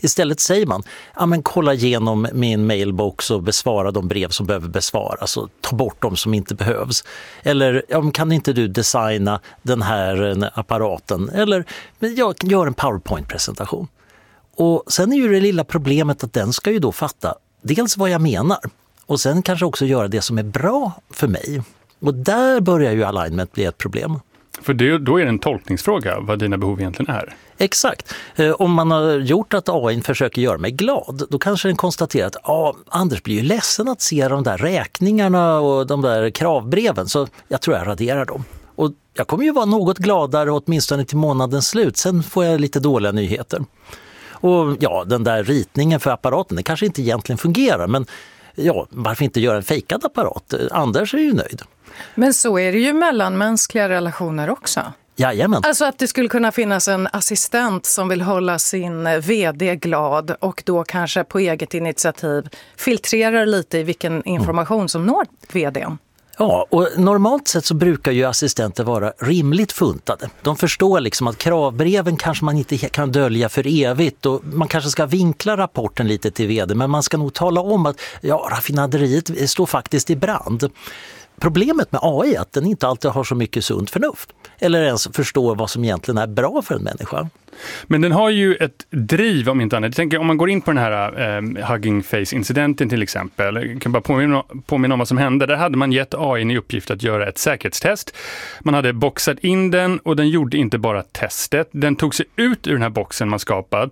Istället säger man, ja men kolla igenom min mailbox och besvara de brev som behöver besvaras och ta bort de som inte behövs. Eller ja, kan inte du designa den här apparaten? Eller jag gör en PowerPoint-presentation. Och sen är ju det lilla problemet att den ska ju då fatta dels vad jag menar och sen kanske också göra det som är bra för mig. Och där börjar ju alignment bli ett problem. För då är det en tolkningsfråga vad dina behov egentligen är. Exakt. Om man har gjort att AI försöker göra mig glad, då kanske den konstaterar att Anders blir ju ledsen att se de där räkningarna och de där kravbreven, så jag tror jag raderar dem. Och jag kommer ju vara något gladare åtminstone till månadens slut, sen får jag lite dåliga nyheter. Och ja, den där ritningen för apparaten, det kanske inte egentligen fungerar, men ja, varför inte göra en fejkad apparat? Anders är ju nöjd. Men så är det ju mellan mänskliga relationer också. Jajamän. Alltså att det skulle kunna finnas en assistent som vill hålla sin vd glad och då kanske på eget initiativ filtrerar lite i vilken information som når vdn. Ja, och normalt sett så brukar ju assistenter vara rimligt funtade. De förstår liksom att kravbreven kanske man inte kan dölja för evigt och man kanske ska vinkla rapporten lite till vd, men man ska nog tala om att raffinaderiet står faktiskt i brand. Problemet med AI är att den inte alltid har så mycket sunt förnuft eller ens förstår vad som egentligen är bra för en människa. Men den har ju ett driv om inte annat. Jag tänker om man går in på den här Hugging Face-incidenten till exempel. Jag kan bara påminna om vad som hände. Där hade man gett AI i uppgift att göra ett säkerhetstest. Man hade boxat in den och den gjorde inte bara testet. Den tog sig ut ur den här boxen man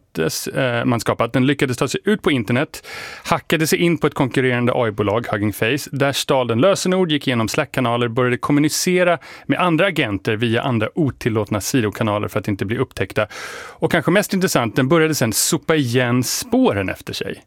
skapat. Den lyckades ta sig ut på internet. Hackade sig in på ett konkurrerande AI-bolag, Hugging Face. Där stal den lösenord, gick igenom Slack-kanaler, började kommunicera med andra agenter via andra otillåtna sidokanaler för att inte bli upptäckta. Och kanske mest intressant, den började sedan sopa igen spåren efter sig.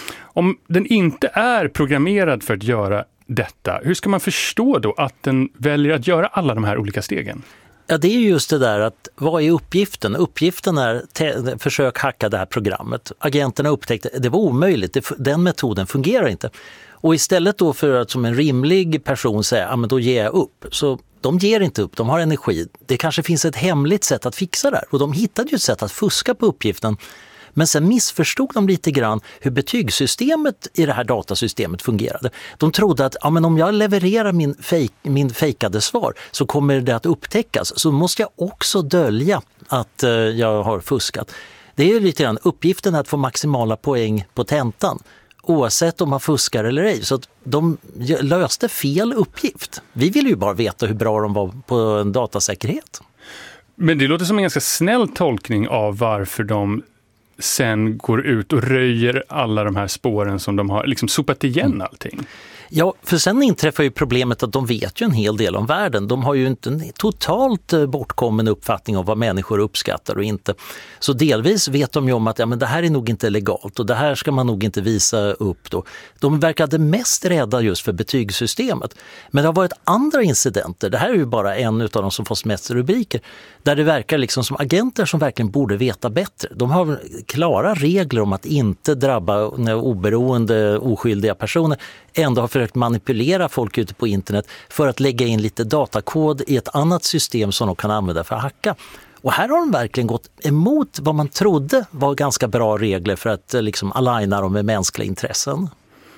Om den inte är programmerad för att göra detta, hur ska man förstå då att den väljer att göra alla de här olika stegen? Ja, det är just det där att vad är uppgiften? Uppgiften är försök hacka det här programmet. Agenterna upptäckte att det var omöjligt, den metoden fungerar inte. Och istället då för att som en rimlig person säga, men då ger jag upp, så de ger inte upp, de har energi. Det kanske finns ett hemligt sätt att fixa det här. Och de hittade ju ett sätt att fuska på uppgiften. Men sen missförstod de lite grann hur betygssystemet i det här datasystemet fungerade. De trodde att om jag levererar min fejkade svar så kommer det att upptäckas. Så måste jag också dölja att jag har fuskat. Det är lite grann uppgiften att få maximala poäng på tentan. Oavsett om man fuskar eller ej. Så att de löste fel uppgift. Vi vill ju bara veta hur bra de var på en datasäkerhet. Men det låter som en ganska snäll tolkning av varför de sen går ut och röjer alla de här spåren som de har liksom sopat igen allting. Ja, för sen inträffar ju problemet att de vet ju en hel del om världen. De har ju inte en totalt bortkommen uppfattning om vad människor uppskattar och inte. Så delvis vet de ju om att men det här är nog inte legalt och det här ska man nog inte visa upp då. De verkade mest rädda just för betygssystemet. Men det har varit andra incidenter. Det här är ju bara en av de som får mest rubriker. Där det verkar liksom som agenter som verkligen borde veta bättre. De har klara regler om att inte drabba oberoende, oskyldiga personer. Ändå har försökt manipulera folk ute på internet för att lägga in lite datakod i ett annat system som de kan använda för att hacka. Och här har de verkligen gått emot vad man trodde var ganska bra regler för att liksom aligna dem med mänskliga intressen.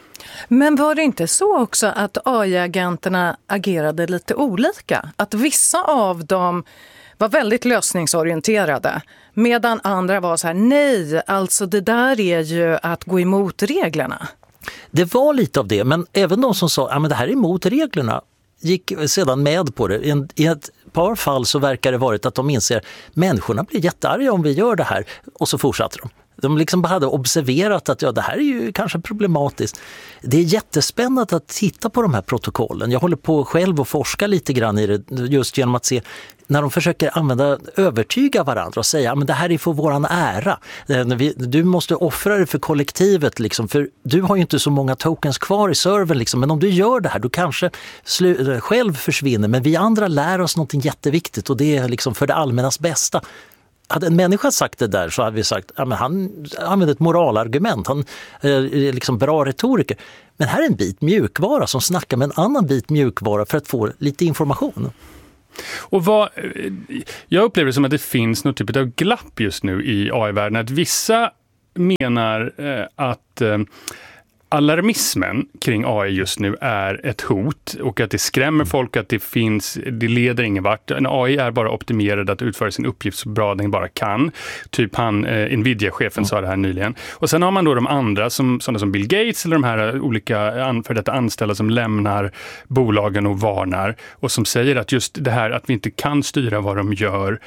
Men var det inte så också att AI-agenterna agerade lite olika? Att vissa av dem var väldigt lösningsorienterade medan andra var så här, nej, alltså det där är ju att gå emot reglerna. Det var lite av det, men även de som sa att det här är emot reglerna gick sedan med på det. I ett par fall så verkar det varit att de inser att människorna blir jättearga om vi gör det här, och så fortsatte de. De liksom hade observerat att det här är ju kanske problematiskt. Det är jättespännande att titta på de här protokollen. Jag håller på själv och forska lite grann i det just genom att se när de försöker övertyga varandra och säga men det här är för våran ära. Du måste offra det för kollektivet liksom, för du har ju inte så många tokens kvar i servern liksom, men om du gör det här du kanske själv försvinner, men vi andra lär oss någonting jätteviktigt och det är liksom för det allmännas bästa. Hade en människa sagt det där så hade vi sagt han använder ett moralargument, han är liksom bra retoriker. Men här är en bit mjukvara som snackar med en annan bit mjukvara för att få lite information. Och jag upplever det som att det finns något typ av glapp just nu i AI-världen. Att vissa menar att alarmismen kring AI just nu är ett hot och att det skrämmer folk, att det leder ingen vart. En AI är bara optimerad att utföra sin uppgift så bra den bara kan. Typ Nvidia-chefen sa det här nyligen. Och sen har man då de andra, sådana som Bill Gates eller de här olika för detta anställda som lämnar bolagen och varnar och som säger att just det här att vi inte kan styra vad de gör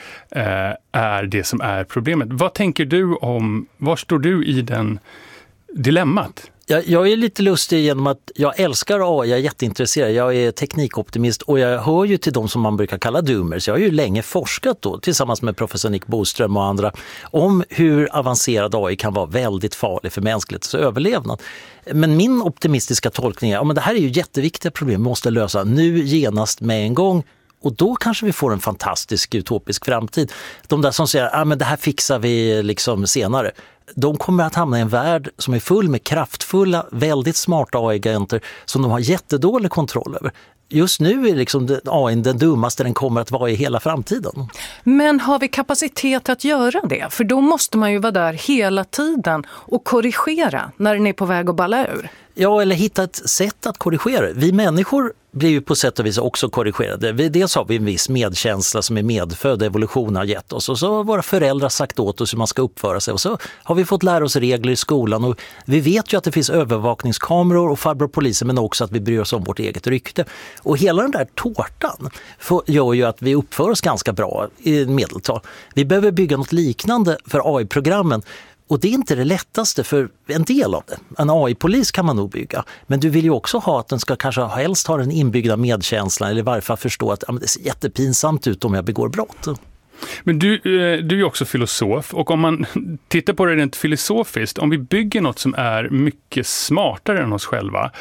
är det som är problemet. Vad tänker du om, var står du i den dilemmat? Jag är lite lustig genom att jag älskar AI, jag är jätteintresserad, jag är teknikoptimist och jag hör ju till de som man brukar kalla doomers. Jag har ju länge forskat då tillsammans med professor Nick Boström och andra om hur avancerad AI kan vara väldigt farlig för mänsklighetens överlevnad. Men min optimistiska tolkning är att det här är ju jätteviktiga problem vi måste lösa nu genast med en gång. Och då kanske vi får en fantastisk utopisk framtid. De där som säger men det här fixar vi liksom senare. De kommer att hamna i en värld som är full med kraftfulla, väldigt smarta AI-agenter som de har jättedålig kontroll över. Just nu är liksom AI den dummaste den kommer att vara i hela framtiden. Men har vi kapacitet att göra det? För då måste man ju vara där hela tiden och korrigera när den är på väg att balla ur. Ja, eller hitta ett sätt att korrigera. Vi människor blir ju på sätt och vis också korrigerade. Dels har vi en viss medkänsla som är medfödd, evolutionen har gett oss. Och så har våra föräldrar sagt åt oss hur man ska uppföra sig. Och så har vi fått lära oss regler i skolan. Och vi vet ju att det finns övervakningskameror och farbror poliser, men också att vi bryr oss om vårt eget rykte. Och hela den där tårtan gör ju att vi uppför oss ganska bra i medeltal. Vi behöver bygga något liknande för AI-programmen. Och det är inte det lättaste för en del av det. En AI-polis kan man nog bygga. Men du vill ju också ha att den ska kanske helst ha den inbyggda medkänslan eller i varje fall förstå att det ser jättepinsamt ut om jag begår brott. Men du är ju också filosof och om man tittar på det rent filosofiskt, om vi bygger något som är mycket smartare än oss själva,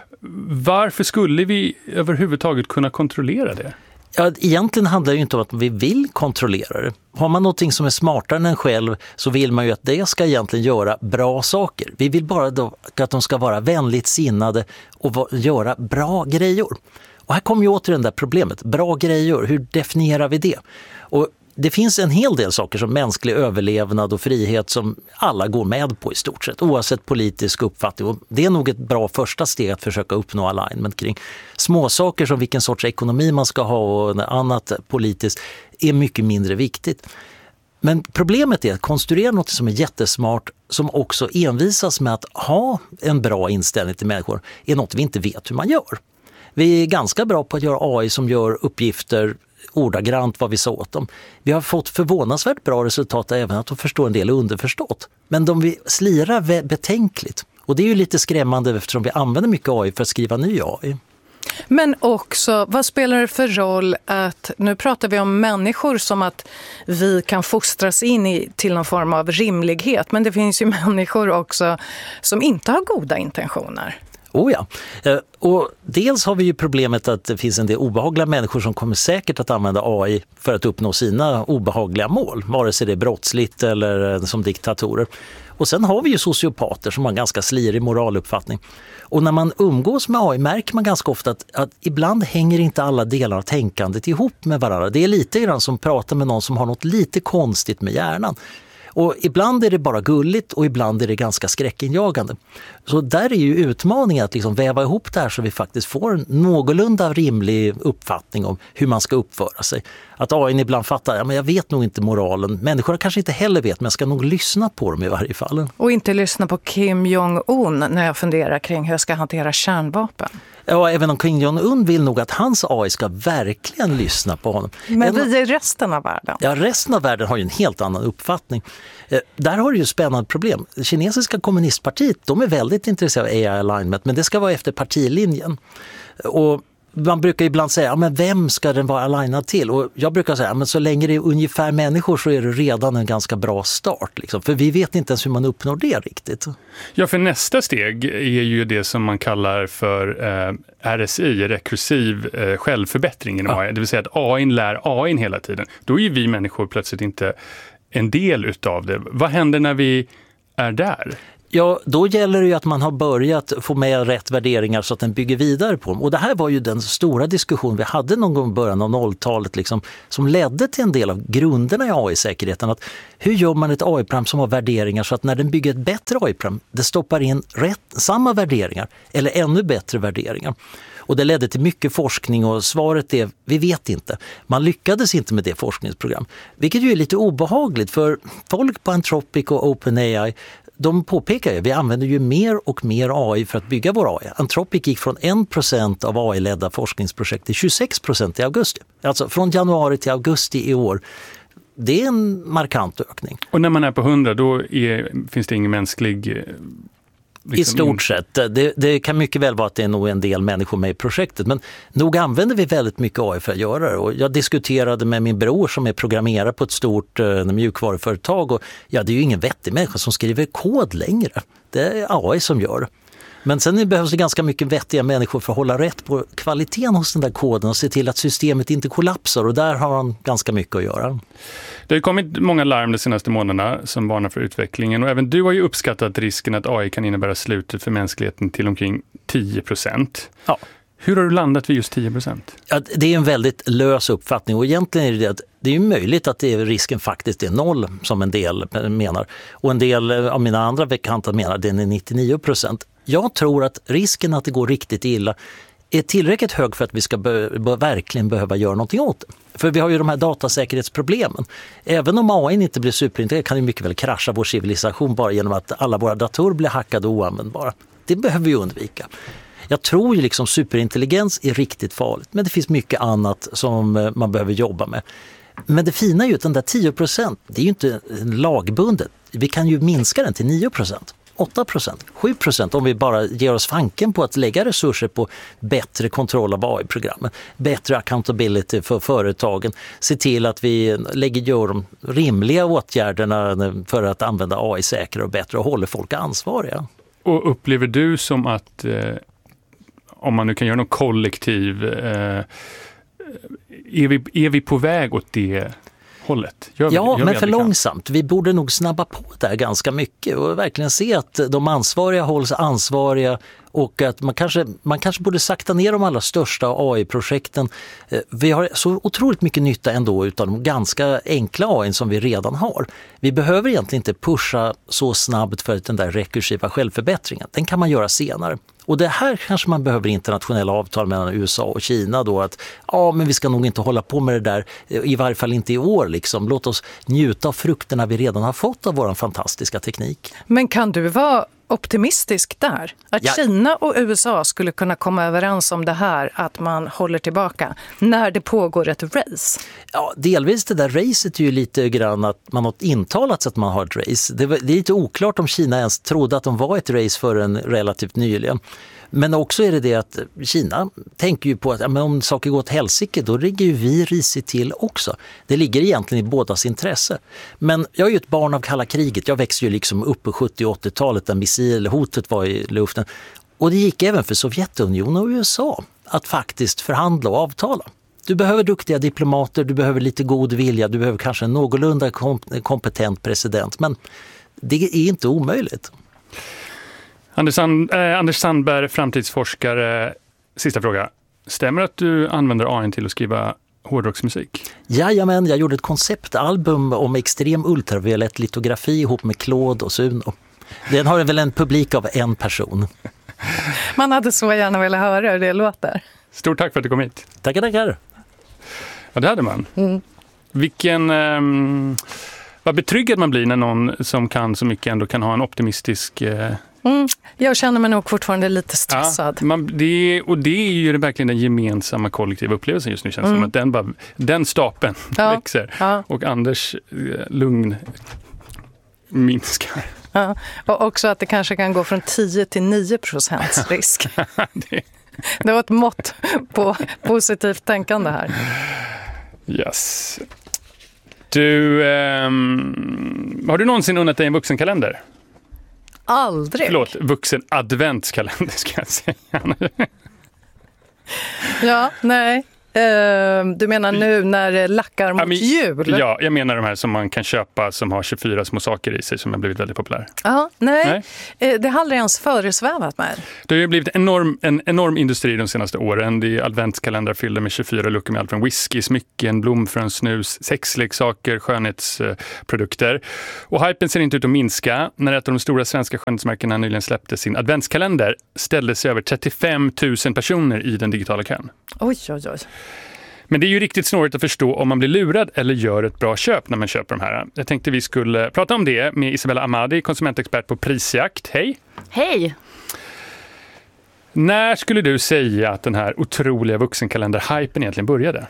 varför skulle vi överhuvudtaget kunna kontrollera det? Ja, egentligen handlar det ju inte om att vi vill kontrollera det. Har man någonting som är smartare än en själv så vill man ju att det ska egentligen göra bra saker. Vi vill bara då att de ska vara vänligt sinnade och göra bra grejer. Och här kommer ju åter det där problemet. Bra grejer, hur definierar vi det? Och det finns en hel del saker som mänsklig överlevnad och frihet som alla går med på i stort sett, oavsett politisk uppfattning. Och det är nog ett bra första steg att försöka uppnå alignment kring. Små saker som vilken sorts ekonomi man ska ha och annat politiskt är mycket mindre viktigt. Men problemet är att konstruera något som är jättesmart som också envisas med att ha en bra inställning till människor är något vi inte vet hur man gör. Vi är ganska bra på att göra AI som gör uppgifter ordagrant vad vi sa åt dem. Vi har fått förvånansvärt bra resultat även att de förstår en del underförstått. Men de vi slirar betänkligt. Och det är ju lite skrämmande eftersom vi använder mycket AI för att skriva ny AI. Men också, vad spelar det för roll att, nu pratar vi om människor som att vi kan fostras in till någon form av rimlighet. Men det finns ju människor också som inte har goda intentioner. Oh ja. Och dels har vi ju problemet att det finns en del obehagliga människor som kommer säkert att använda AI för att uppnå sina obehagliga mål, vare sig det är brottsligt eller som diktatorer. Och sen har vi ju sociopater som har en ganska slirig moraluppfattning. Och när man umgås med AI märker man ganska ofta att ibland hänger inte alla delar av tänkandet ihop med varandra. Det är lite grann som pratar med någon som har något lite konstigt med hjärnan. Och ibland är det bara gulligt och ibland är det ganska skräckinjagande. Så där är ju utmaningen att liksom väva ihop det här så vi faktiskt får en någorlunda rimlig uppfattning om hur man ska uppföra sig. Att AI ibland fattar, men jag vet nog inte moralen. Människor kanske inte heller vet, men jag ska nog lyssna på dem i varje fall. Och inte lyssna på Kim Jong-un när jag funderar kring hur jag ska hantera kärnvapen. Ja, även om Kim Jong-un vill nog att hans AI ska verkligen lyssna på honom. Men vi är resten av världen. Ja, resten av världen har ju en helt annan uppfattning. Där har du ju spännande problem. Det kinesiska kommunistpartiet, de är väldigt intresserade av AI-alignment, men det ska vara efter partilinjen. Och man brukar ibland säga, men vem ska den vara alignad till? Och jag brukar säga, men så länge det är ungefär människor så är det redan en ganska bra start. Liksom. För vi vet inte ens hur man uppnår det riktigt. Ja, för nästa steg är ju det som man kallar för RSI, rekursiv självförbättring inom AI. Det vill säga att AI lär AI hela tiden. Då är ju vi människor plötsligt inte en del utav det. Vad händer när vi är där? Ja, då gäller det ju att man har börjat få med rätt värderingar så att den bygger vidare på dem. Och det här var ju den stora diskussion vi hade någon gång i början av 00-talet liksom, som ledde till en del av grunderna i AI-säkerheten. Att hur gör man ett AI-program som har värderingar så att när den bygger ett bättre AI-program, det stoppar in samma värderingar eller ännu bättre värderingar. Och det ledde till mycket forskning och svaret är, vi vet inte. Man lyckades inte med det forskningsprogram. Vilket ju är lite obehagligt för folk på Anthropic och OpenAI, de påpekar ju, vi använder ju mer och mer AI för att bygga vår AI. Anthropic gick från 1% av AI-ledda forskningsprojekt till 26% i augusti. Alltså från januari till augusti i år. Det är en markant ökning. Och när man är på 100 då finns det ingen mänsklig... I stort sett. Det kan mycket väl vara att det är nog en del människor med i projektet. Men nog använder vi väldigt mycket AI för att göra det. Och jag diskuterade med min bror som är programmerare på ett stort mjukvaruföretag. Och ja, det är ju ingen vettig människa som skriver kod längre. Det är AI som gör det. Men sen behövs det ganska mycket vettiga människor för att hålla rätt på kvaliteten hos den där koden och se till att systemet inte kollapsar. Och där har han ganska mycket att göra. Det har kommit många larm de senaste månaderna som varnar för utvecklingen. Och även du har ju uppskattat risken att AI kan innebära slutet för mänskligheten till omkring 10%. Ja. Hur har du landat vid just 10%? Ja, det är en väldigt lös uppfattning och egentligen är det att det är möjligt att risken faktiskt är 0 som en del menar. Och en del av mina andra bekanta menar att den är 99%. Jag tror att risken att det går riktigt illa är tillräckligt hög för att vi ska verkligen behöva göra någonting åt det. För vi har ju de här datasäkerhetsproblemen. Även om AI inte blir superintelligent kan det mycket väl krascha vår civilisation bara genom att alla våra datorer blir hackade och oanvändbara. Det behöver vi undvika. Jag tror ju liksom superintelligens är riktigt farligt, men det finns mycket annat som man behöver jobba med. Men det fina är ju att den där 10%, det är ju inte lagbundet. Vi kan ju minska den till 9%. 8%, 7% om vi bara ger oss fanken på att lägga resurser på bättre kontroll av AI-programmen, bättre accountability för företagen, se till att vi gör de rimliga åtgärderna för att använda AI säkrare och bättre och håller folk ansvariga. Och upplever du som att om man nu kan göra någon kollektiv, är vi på väg åt det hållet? Gör men för långsamt. Vi borde nog snabba på det här ganska mycket och verkligen se att de ansvariga hålls ansvariga och att man kanske borde sakta ner de allra största AI-projekten. Vi har så otroligt mycket nytta ändå utav de ganska enkla AI som vi redan har. Vi behöver egentligen inte pusha så snabbt för den där rekursiva självförbättringen. Den kan man göra senare. Och det här kanske man behöver internationella avtal mellan USA och Kina då att men vi ska nog inte hålla på med det där, i varje fall inte i år liksom. Låt oss njuta av frukterna vi redan har fått av vår fantastiska teknik. Men kan du vara optimistisk där? Att Kina och USA skulle kunna komma överens om det här, att man håller tillbaka när det pågår ett race? Ja, delvis det där racet är ju lite grann att man har intalat sig att man har ett race. Det är lite oklart om Kina ens trodde att de var ett race förrän relativt nyligen. Men också är det att Kina tänker ju på att om saker går åt helsike, då ligger ju vi risigt till också. Det ligger egentligen i bådas intresse. Men jag är ju ett barn av kalla kriget. Jag växte ju liksom upp på 70- och 80-talet där missilhotet var i luften. Och det gick även för Sovjetunionen och USA att faktiskt förhandla och avtala. Du behöver duktiga diplomater, du behöver lite god vilja, du behöver kanske en någorlunda kompetent president. Men det är inte omöjligt. Anders Sandberg, framtidsforskare. Sista fråga. Stämmer att du använder AI till att skriva hårdrocksmusik? Jajamän, jag gjorde ett konceptalbum om extrem ultraviolett litografi ihop med Claude och Suno. Den har väl en publik av en person. Man hade så gärna velat höra hur det låter. Stort tack för att du kom hit. Tackar. Ja, det hade man. Vad betryggad man blir när någon som kan så mycket ändå kan ha en optimistisk... Jag känner mig nog fortfarande lite stressad. Ja, det är ju verkligen den gemensamma kollektiva upplevelsen just nu. Känns som att den stapeln växer. Ja. Och Anders lugn minskar. Ja, och också att det kanske kan gå från 10 till 9% risk. Det var ett mått på positivt tänkande här. Yes. Du, har du någonsin unnat dig en vuxenkalender? Aldrig. Förlåt, vuxen adventskalender ska jag säga. Ja, nej. Du menar nu när det lackar mot jul? Ja, jag menar de här som man kan köpa som har 24 små saker i sig som har blivit väldigt populär. Ja, nej. Det har aldrig ens föresvävat mig. Det har ju blivit en enorm industri de senaste åren. Det är adventskalendrar fyllda med 24 luckor med allt från whisky, smycken, blomfrön, snus, sexleksaker, skönhetsprodukter. Och hypen ser inte ut att minska. När ett av de stora svenska skönhetsmärkena nyligen släppte sin adventskalender ställde sig över 35 000 personer i den digitala kön. Oj. Men det är ju riktigt snårigt att förstå om man blir lurad eller gör ett bra köp när man köper de här. Jag tänkte vi skulle prata om det med Isabella Amadi, konsumentexpert på Prisjakt. Hej! Hej! När skulle du säga att den här otroliga vuxenkalender-hypen egentligen började?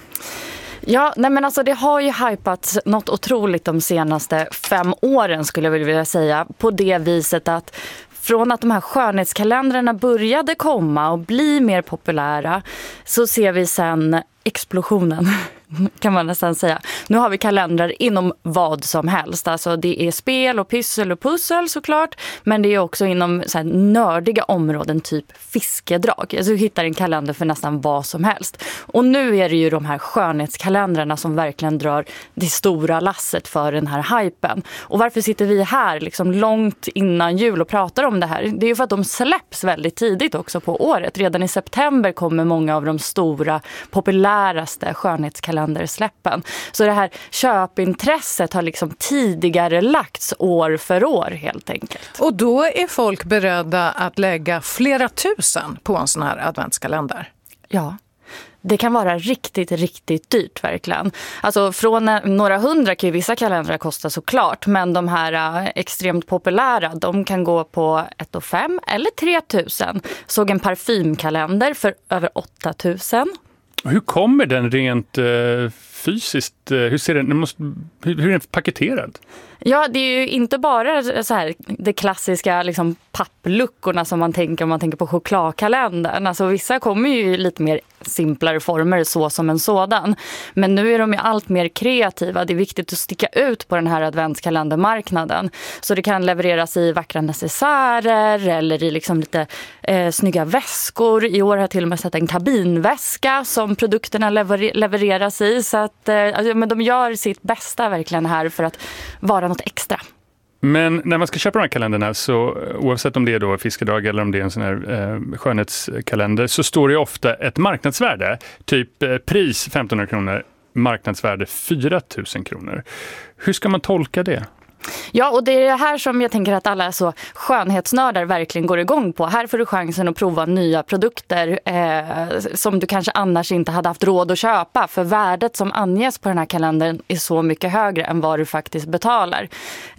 Ja, nej men alltså det har ju hypats något otroligt de senaste 5 åren skulle jag vilja säga. På det viset att från att de här skönhetskalendrarna började komma och bli mer populära så ser vi sen explosionen, kan man nästan säga. Nu har vi kalendrar inom vad som helst. Alltså det är spel och pyssel och pussel såklart. Men det är också inom så här nördiga områden, typ fiskedrag. Alltså du hittar en kalender för nästan vad som helst. Och nu är det ju de här skönhetskalendrarna som verkligen drar det stora lasset för den här hypen. Och varför sitter vi här liksom långt innan jul och pratar om det här? Det är ju för att de släpps väldigt tidigt också på året. Redan i september kommer många av de stora, populäraste skönhetskalendersläppen. Så det här köpintresset har liksom tidigare lagts år för år helt enkelt. Och då är folk beredda att lägga flera tusen på en sån här adventskalender? Ja. Det kan vara riktigt, riktigt dyrt verkligen. Alltså från några hundra kan ju vissa kalendrar kosta såklart. Men de här extremt populära, de kan gå på 1 500 eller 3 000. Såg en parfymkalender för över 8 000. Hur kommer den rent fysiskt? Hur ser den? Hur är den paketerad? Ja, det är ju inte bara så här det klassiska liksom pappluckorna som man tänker om man tänker på chokladkalendern. Alltså vissa kommer ju i lite mer simplare former så som en sådan. Men nu är de ju allt mer kreativa. Det är viktigt att sticka ut på den här adventskalendermarknaden. Så det kan levereras i vackra necessärer eller i liksom lite snygga väskor. I år har jag till och med sett en kabinväska som produkterna levereras i. Så att men de gör sitt bästa verkligen här för att vara något extra. Men när man ska köpa de här kalenderna, så oavsett om det är då fiskedag eller om det är en sån här skönhetskalender, så står det ofta ett marknadsvärde. Typ pris 1500 kronor, marknadsvärde 4 000 kronor. Hur ska man tolka det? Ja, och det är det här som jag tänker att alla så skönhetsnördar verkligen går igång på. Här får du chansen att prova nya produkter som du kanske annars inte hade haft råd att köpa. För värdet som anges på den här kalendern är så mycket högre än vad du faktiskt betalar.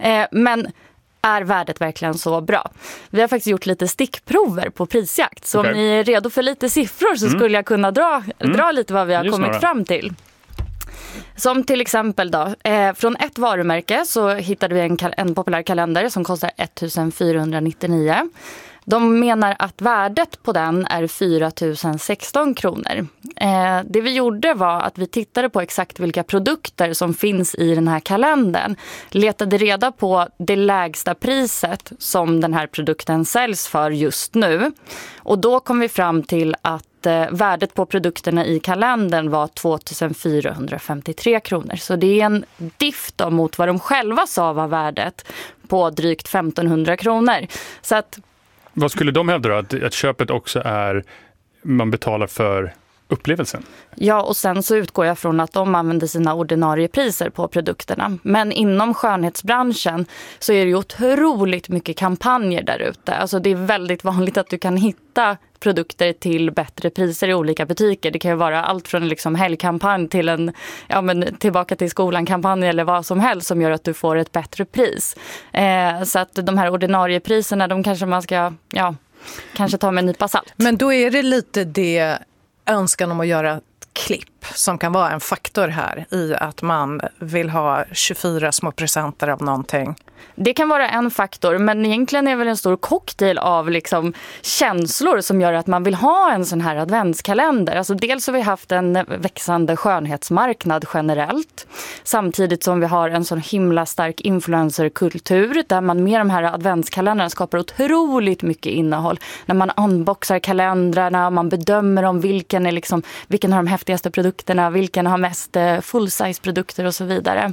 Men är värdet verkligen så bra? Vi har faktiskt gjort lite stickprover på Prisjakt. Så om ni är redo för lite siffror så skulle jag kunna dra lite vad vi har kommit fram till. Som till exempel då, från ett varumärke så hittade vi en populär kalender som kostar 1 499. De menar att värdet på den är 4 016 kronor. Det vi gjorde var att vi tittade på exakt vilka produkter som finns i den här kalendern. Letade reda på det lägsta priset som den här produkten säljs för just nu. Och då kom vi fram till att värdet på produkterna i kalendern var 2 453 kronor. Så det är en diff då mot vad de själva sa var värdet på drygt 1500 kronor. Så att vad skulle de hävda då? Att köpet också är, man betalar för upplevelsen? Ja, och sen så utgår jag från att de använder sina ordinarie priser på produkterna. Men inom skönhetsbranschen så är det ju otroligt mycket kampanjer där ute. Alltså det är väldigt vanligt att du kan hitta produkter till bättre priser i olika butiker. Det kan ju vara allt från liksom helgkampanj till en tillbaka till skolan-kampanj eller vad som helst som gör att du får ett bättre pris. Så att de här ordinarie priserna, de kanske man ska kanske ta med en nypa salt. Men då är det lite det önskan om att göra ett klipp som kan vara en faktor här i att man vill ha 24 små presenter av någonting. Det kan vara en faktor, men egentligen är det väl en stor cocktail av liksom känslor som gör att man vill ha en sån här adventskalender. Alltså dels har vi haft en växande skönhetsmarknad generellt, samtidigt som vi har en sån himla stark influencerkultur där man med de här adventskalendrarna skapar otroligt mycket innehåll. När man unboxar kalendrarna, man bedömer om vilken har de häftigaste produkterna, vilken har mest full-size-produkter och så vidare.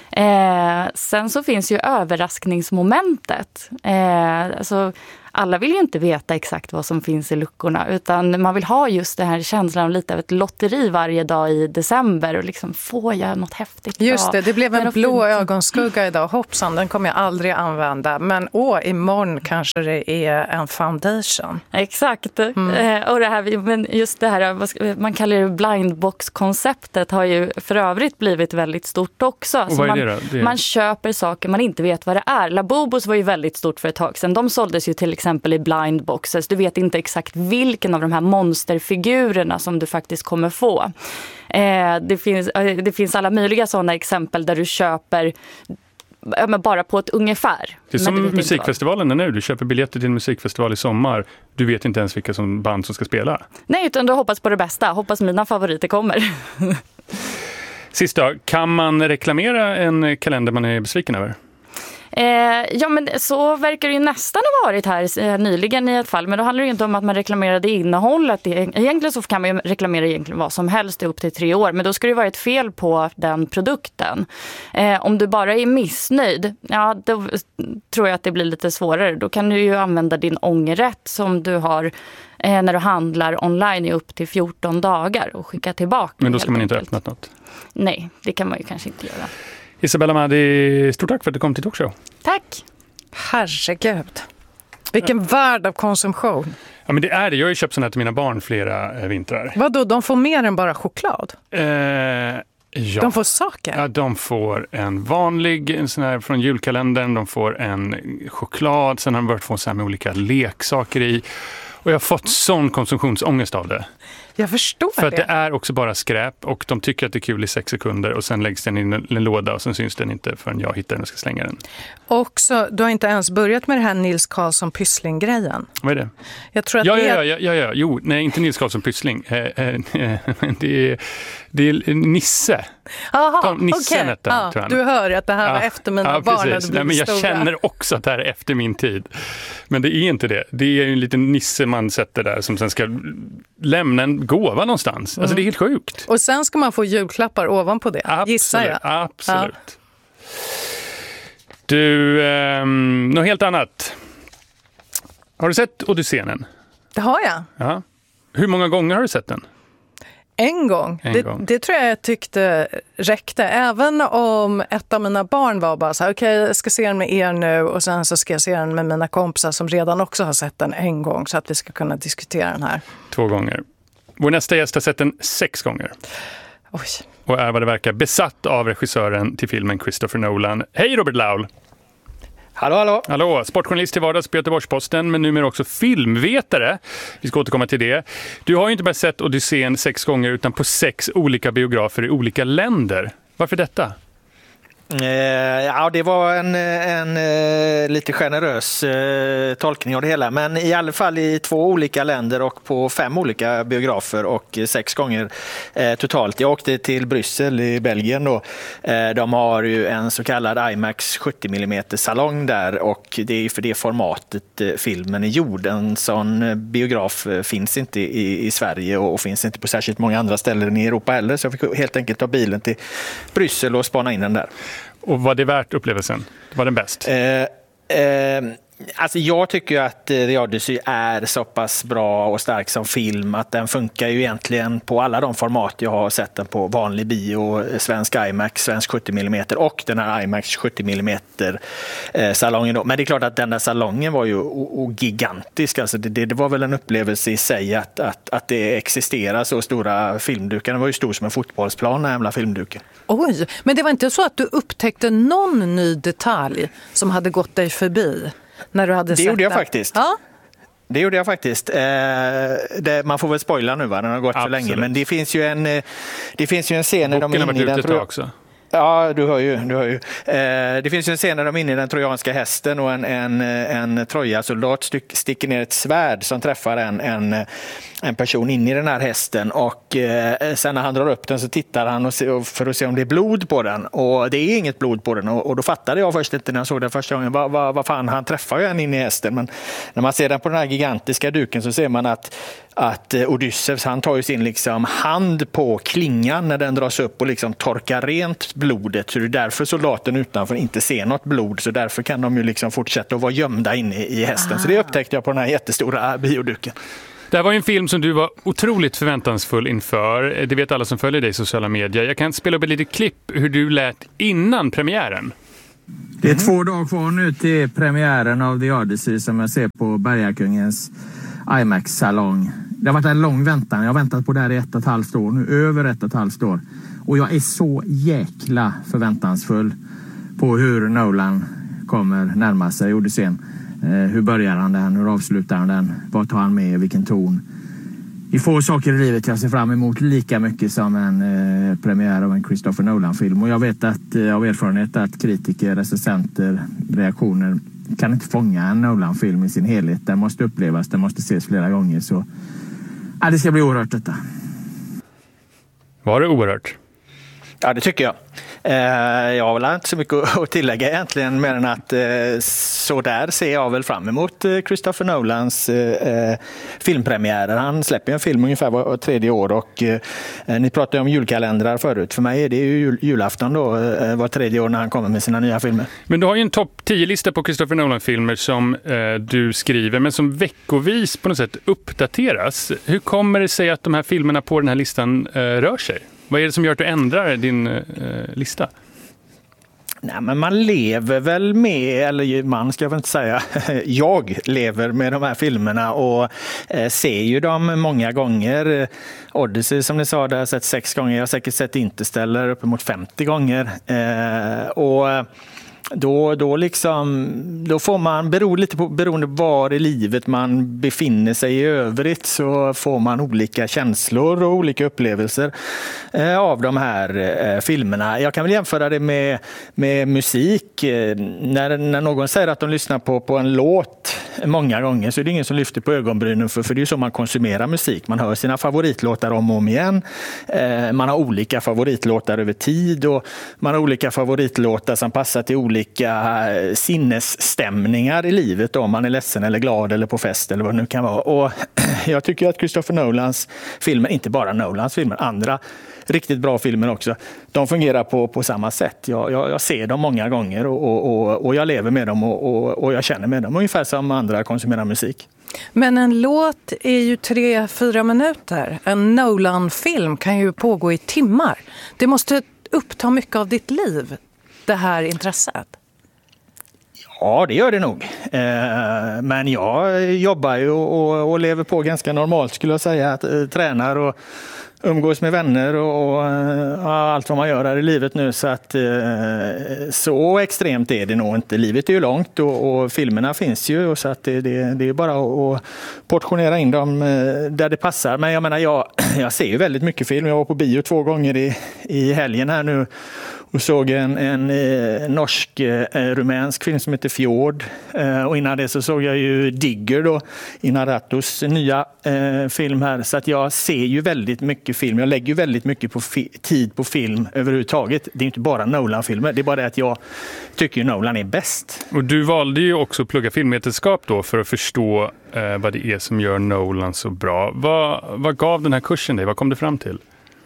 Sen så finns ju överraskningsmomentet. Alltså, alla vill ju inte veta exakt vad som finns i luckorna, utan man vill ha just den här känslan av lite av ett lotteri varje dag i december och liksom, får jag något häftigt? Just det blev en blå ögonskugga idag. Hoppsan, den kommer jag aldrig använda. Men imorgon kanske det är en foundation. Exakt. Och det här, men just det här, man kallar det blindbox-konceptet har ju för övrigt blivit väldigt stort också. Och vad är det då? Man köper saker man inte vet vad det är. Labobos var ju väldigt stort för ett tag sedan. De såldes ju till exempel i blindboxes. Du vet inte exakt vilken av de här monsterfigurerna som du faktiskt kommer få. Det finns alla möjliga sådana exempel där du köper bara på ett ungefär. Det är som musikfestivalen nu. Du köper biljetter till en musikfestival i sommar. Du vet inte ens vilka band som ska spela. Nej, utan du hoppas på det bästa. Hoppas mina favoriter kommer. Sista, kan man reklamera en kalender man är besviken över? Ja, men så verkar det ju nästan ha varit här nyligen i ett fall. Men då handlar det inte om att man reklamerade innehållet. Egentligen så kan man ju reklamera vad som helst upp till 3 år. Men då ska det vara ett fel på den produkten. Om du bara är missnöjd, då tror jag att det blir lite svårare. Då kan du ju använda din ångerrätt som du har när du handlar online i upp till 14 dagar och skicka tillbaka. Men då ska man inte ha öppnat något? Nej, det kan man ju kanske inte göra. Isabella Mahdi, stort tack för att du kom till Talkshow. Tack. Herregud. Vilken värld av konsumtion. Ja, men det är det. Jag har ju köpt sådana här till mina barn flera vintrar. Vadå, de får mer än bara choklad? Ja. De får saker? Ja, de får en vanlig en sån här från julkalendern. De får en choklad. Sen har de börjat få så här med olika leksaker i. Och jag har fått sån konsumtionsångest av det. Jag förstår det. För att det är också bara skräp och de tycker att det är kul i 6 sekunder och sen läggs den i en låda och sen syns den inte förrän jag hittar den och ska slänga den. Också, du har inte ens börjat med det här Nils Karlsson Pyssling-grejen. Vad är det? Jag tror att ja. Jo, nej, inte Nils Karlsson Pyssling. Det är Nisse. Aha, Nissen okay. tror jag. Du hör att det här var efter mina barn hade blivit men jag stora. känner också att det här är efter min tid. Men det är inte det. Det är en liten nisse man sätter där som sen ska lämna en gåva någonstans. Alltså det är helt sjukt. Och sen ska man få julklappar ovanpå det, gissar jag. Absolut. Ja. Du, något helt annat. Har du sett Odysseen? Det har jag. Ja. Hur många gånger har du sett den? En gång. Det tror jag tyckte räckte. Även om ett av mina barn var bara så här, okej, jag ska se den med er nu och sen så ska jag se den med mina kompisar som redan också har sett den en gång så att vi ska kunna diskutera den här. 2 gånger. Vår nästa gäst har sett den 6 gånger. Oj. Och är vad det verkar besatt av regissören till filmen Christopher Nolan. Hej Robert Laul! Hallå, sportjournalist till vardags på Göteborgs-Posten, men numera också filmvetare. Vi ska återkomma till det. Du har ju inte bara sett Odysseen 6 gånger utan på 6 olika biografer i olika länder. Varför detta? Ja, det var en lite generös tolkning av det hela, men i alla fall i 2 olika länder och på 5 olika biografer och 6 gånger totalt. Jag åkte till Bryssel i Belgien då. De har ju en så kallad IMAX 70 mm salong där och det är för det formatet filmen är gjord. En sån biograf finns inte i Sverige och finns inte på särskilt många andra ställen i Europa heller, så jag fick helt enkelt ta bilen till Bryssel och spana in den där. Och var det värt upplevelsen? Var den bäst? Alltså jag tycker att The Odyssey är så pass bra och stark som film att den funkar ju egentligen på alla de format jag har sett den på. Vanlig bio, svensk IMAX, svensk 70 mm och den här IMAX 70 mm salongen då. Men det är klart att den där salongen var ju gigantisk. Alltså det var väl en upplevelse i sig att det existerar så stora filmdukar. Den var ju stor som en fotbollsplan, den jävla filmduken. Oj, men det var inte så att du upptäckte någon ny detalj som hade gått dig förbi? När du hade det gjorde jag faktiskt. Ja? Det gjorde jag faktiskt. Man får väl spoila nu, va? Den har gått för länge. Men det finns ju en scen när de är inne i den. Också. Ja, du hör ju. Det finns ju en scen där de är inne i den trojanska hästen och en Trojasoldat sticker ner ett svärd som träffar en person in i den här hästen, och sen när han drar upp den så tittar han för att se om det är blod på den, och det är inget blod på den, och då fattade jag först inte när jag såg den första gången vad fan, han träffar ju en in i hästen, men när man ser den på den här gigantiska duken så ser man att Odysseus, han tar ju sin liksom hand på klingan när den dras upp och liksom torkar rent blodet, så det är därför soldaten utanför inte ser något blod, så därför kan de ju liksom fortsätta att vara gömda inne i hästen. Så det upptäckte jag på den här jättestora bioduken. Det här var en film som du var otroligt förväntansfull inför. Det vet alla som följer dig i sociala medier. Jag kan spela upp ett litet klipp hur du lät innan premiären. Det är 2 dagar kvar nu till premiären av The Odyssey som jag ser på Bergakungens IMAX-salong. Det har varit en lång väntan. Jag har väntat på det här i 1,5 år nu. Över 1,5 år. Och jag är så jäkla förväntansfull på hur Nolan kommer närma sig Odysseen. Hur börjar han den? Hur avslutar han den? Vad tar han med? Vilken ton? Det är få saker i livet jag ser fram emot lika mycket som en premiär av en Christopher Nolan-film. Och jag vet av erfarenhet att kritiker, recensenter, reaktioner kan inte fånga en Nolan-film i sin helhet. Den måste upplevas, den måste ses flera gånger. Så det ska bli oerhört detta. Var det oerhört? Ja, det tycker jag. Jag har väl inte så mycket att tillägga egentligen, mer än att så där ser jag väl fram emot Christopher Nolans filmpremiärer. Han släpper en film ungefär var 3:e år, och ni pratade om julkalendrar förut. För mig är det ju julafton då, var 3:e år när han kommer med sina nya filmer. Men du har ju en topp 10-lista på Christopher Nolan-filmer som du skriver, men som veckovis på något sätt uppdateras. Hur kommer det sig att de här filmerna på den här listan rör sig? Vad är det som gör att du ändrar din lista? Nej, men man lever väl med, eller man ska jag väl inte säga, jag lever med de här filmerna och ser ju dem många gånger. Odyssey som ni sa, där har jag sett 6 gånger. Jag har säkert sett Interstellar uppemot 50 gånger. Och då får man, beroende var i livet man befinner sig i övrigt, så får man olika känslor och olika upplevelser av de här filmerna. Jag kan väl jämföra det med musik. När någon säger att de lyssnar på en låt många gånger, så är det ingen som lyfter på ögonbrynen, för det är ju så man konsumerar musik. Man hör sina favoritlåtar om och om igen. Man har olika favoritlåtar över tid, och man har olika favoritlåtar som passar till olika sinnesstämningar i livet, om man är ledsen eller glad eller på fest eller vad det nu kan vara. Och jag tycker att Christopher Nolans filmer, inte bara Nolans filmer, andra riktigt bra filmer också, de fungerar på samma sätt. Jag ser dem många gånger och jag lever med dem och jag känner med dem, ungefär som andra konsumerar musik. Men en låt är ju 3-4 minuter. En Nolan-film kan ju pågå i timmar. Det måste uppta mycket av ditt liv, det här intresset. Ja, det gör det nog. Men jag jobbar ju och lever på ganska normalt, skulle jag säga. Att tränar och umgås med vänner och allt vad man gör här i livet nu. Så att så extremt är det nog inte. Livet är ju långt och filmerna finns ju. Så att det är bara att portionera in dem där det passar. Men jag menar, jag ser ju väldigt mycket film. Jag var på bio 2 gånger i helgen här nu. Och såg en norsk-rumänsk film som heter Fjord. Och innan det så såg jag ju Digger då, Inarritus nya film här. Så att jag ser ju väldigt mycket film. Jag lägger ju väldigt mycket tid på film överhuvudtaget. Det är inte bara Nolan-filmer. Det är bara det att jag tycker Nolan är bäst. Och du valde ju också att plugga filmvetenskap då för att förstå vad det är som gör Nolan så bra. Vad gav den här kursen dig? Vad kom du fram till?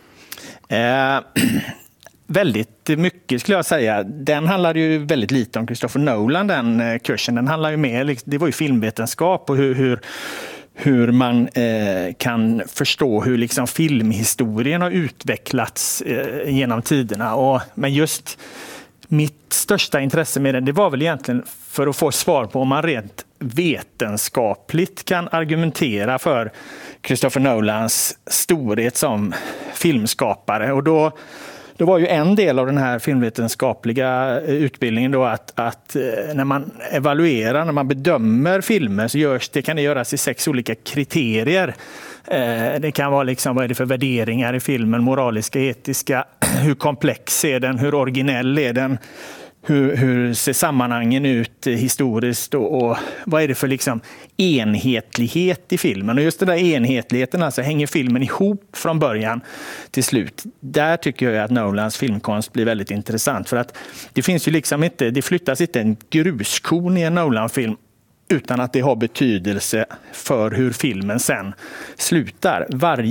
Väldigt mycket skulle jag säga. Den handlar ju väldigt lite om Christopher Nolan, den kursen. Den handlar ju mer, det var ju filmvetenskap och hur man kan förstå hur liksom filmhistorien har utvecklats genom tiderna. Men just mitt största intresse med den, det var väl egentligen för att få svar på om man rent vetenskapligt kan argumentera för Christopher Nolans storhet som filmskapare. Och då var ju en del av den här filmvetenskapliga utbildningen då att när man evaluerar, när man bedömer filmer, så kan det göras i 6 olika kriterier. Det kan vara liksom, vad är det för värderingar i filmen, moraliska, etiska, hur komplex är den, hur originell är den, hur ser sammanhangen ut historiskt och vad är det för liksom enhetlighet i filmen. Och just den där enhetligheten, alltså hänger filmen ihop från början till slut. Där tycker jag att Nolans filmkonst blir väldigt intressant, för att det finns ju liksom inte, det flyttas inte en gruskorn i en Nolan-film utan att det har betydelse för hur filmen sen slutar.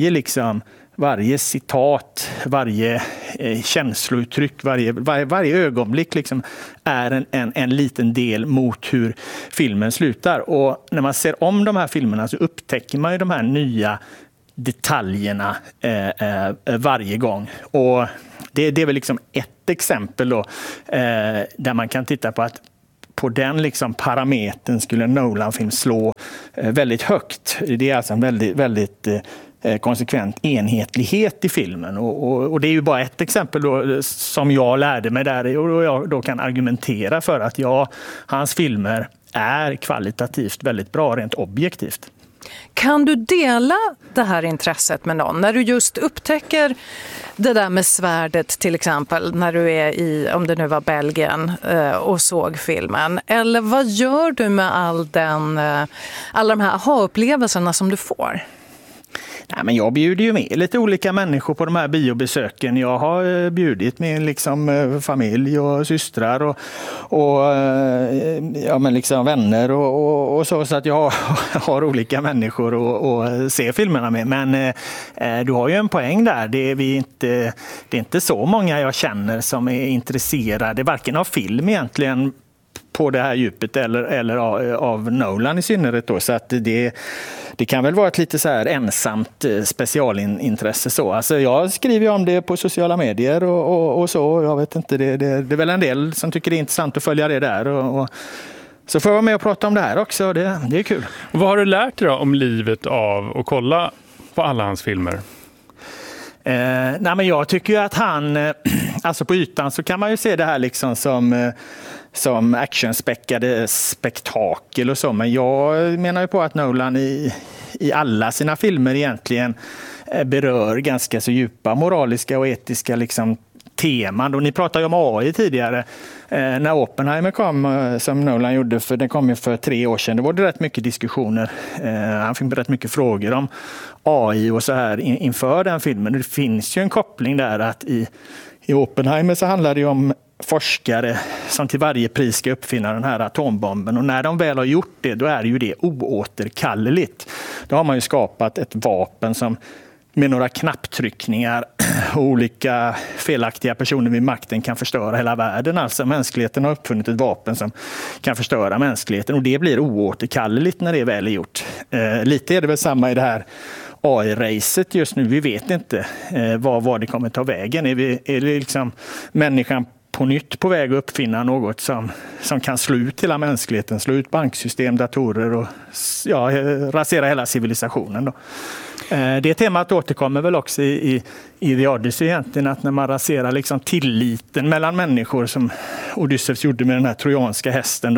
Varje citat, varje känslouttryck, varje ögonblick liksom är en liten del mot hur filmen slutar. Och när man ser om de här filmerna så upptäcker man ju de här nya detaljerna varje gång. Och det är väl liksom ett exempel då, där man kan titta på att på den liksom parametern skulle en Nolan-film slå väldigt högt. Det är alltså en väldigt konsekvent enhetlighet i filmen. Och det är ju bara ett exempel då, som jag lärde mig där, och jag då kan argumentera för att hans filmer är kvalitativt väldigt bra rent objektivt. Kan du dela det här intresset med någon? När du just upptäcker det där med svärdet till exempel, när du är i, om det nu var Belgien, och såg filmen. Eller vad gör du med alla de här aha-upplevelserna som du får? Nej, men jag bjuder ju med lite olika människor på de här biobesöken. Jag har bjudit med liksom familj och systrar och ja, men liksom vänner och så att jag har olika människor och se filmerna med. Men du har ju en poäng där. Det är inte så många jag känner som är intresserade varken av film egentligen på det här djupet eller av Nolan i synnerhet då. Så att det kan väl vara ett lite så här ensamt specialintresse så. Alltså jag skriver ju om det på sociala medier och så. Jag vet inte, det är väl en del som tycker det är intressant att följa det där. Och så får jag vara med och prata om det här också. Det är kul. Vad har du lärt dig då om livet av att kolla på alla hans filmer? Nej, men jag tycker ju att han, alltså på ytan så kan man ju se det här liksom som actionspäckade spektakel och så. Men jag menar ju på att Nolan i alla sina filmer egentligen berör ganska så djupa moraliska och etiska liksom teman. Och ni pratade ju om AI tidigare. När Oppenheimer kom, som Nolan gjorde, för den kom ju för 3 år sedan, det var det rätt mycket diskussioner. Han fick rätt mycket frågor om AI och så här inför den filmen. Det finns ju en koppling där att i Oppenheimer så handlar det ju om forskare som till varje pris ska uppfinna den här atombomben. Och när de väl har gjort det, då är ju det oåterkalleligt. Då har man ju skapat ett vapen som med några knapptryckningar och olika felaktiga personer vid makten kan förstöra hela världen. Alltså mänskligheten har uppfunnit ett vapen som kan förstöra mänskligheten och det blir oåterkalleligt när det väl är gjort. Lite är det väl samma i det här AI-racet just nu. Vi vet inte vad det kommer ta vägen. Är det liksom människan på nytt på väg att uppfinna något som kan slå ut hela mänskligheten, slå ut banksystem, datorer och rasera hela civilisationen då. Det temat återkommer väl också i The Odyssey egentligen, att när man raserar liksom tilliten mellan människor som Odysseus gjorde med den här trojanska hästen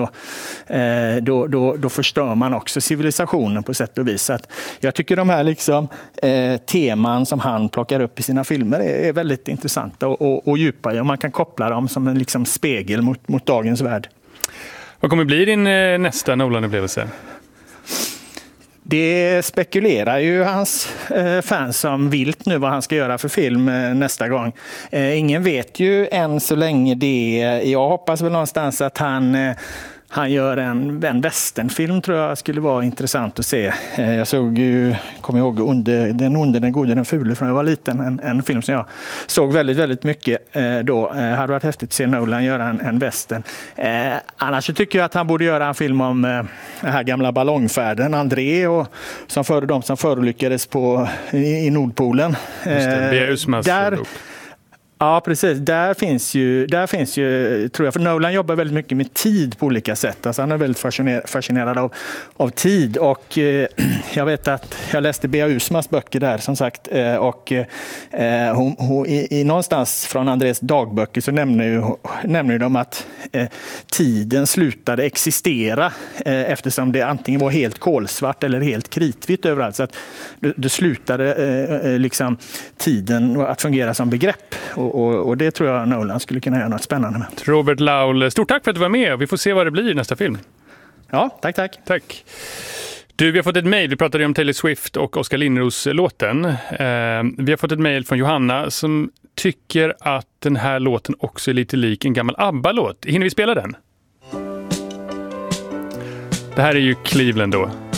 då förstör man också civilisationen på sätt och vis. Så att jag tycker de här liksom, teman som han plockar upp i sina filmer är väldigt intressanta och djupa och man kan koppla dem som en liksom spegel mot dagens värld. Vad kommer bli din nästa Nolan-upplevelse? Det spekulerar ju hans fans som vilt nu vad han ska göra för film nästa gång. Ingen vet ju än så länge det. Jag hoppas väl någonstans att han gör en westernfilm, tror jag skulle vara intressant att se. Jag kommer ihåg Den onde, den gode, den fule från jag var liten. En film som jag såg väldigt, väldigt mycket då. Hade varit häftigt att se Nolan göra en western. Annars så tycker jag att han borde göra en film om den här gamla ballongfärden, André, och som för de som förolyckades i Nordpolen. Ja, precis. Där finns ju, tror jag, för Nolan jobbar väldigt mycket med tid på olika sätt. Alltså han är väldigt fascinerad av tid. Och jag vet att jag läste Bea Usmas böcker där, som sagt. Och hon någonstans från Andrés dagböcker så nämner de att tiden slutade existera eftersom det antingen var helt kolsvart eller helt kritvitt överallt. Så att det slutade liksom tiden att fungera som begrepp. och det tror jag Nolan skulle kunna göra något spännande med. Robert Laul, stort tack för att du var med. Vi får se vad det blir i nästa film. Ja, tack. Tack. Du, vi har fått ett mejl. Vi pratade om Taylor Swift och Oskar Lindros-låten. Vi har fått ett mejl från Johanna som tycker att den här låten också är lite lik en gammal ABBA-låt. Hinner vi spela den? Det här är ju Cleveland då.